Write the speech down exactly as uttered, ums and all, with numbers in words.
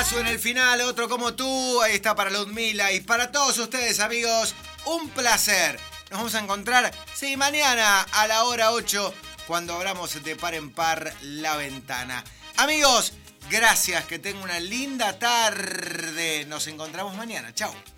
abrazo en el final, otro como tú. Ahí está para Ludmila y para todos ustedes, amigos. Un placer. Nos vamos a encontrar, sí, mañana a la hora ocho, cuando abramos de par en par la ventana. Amigos, gracias, que tengan una linda tarde. Nos encontramos mañana. Chau.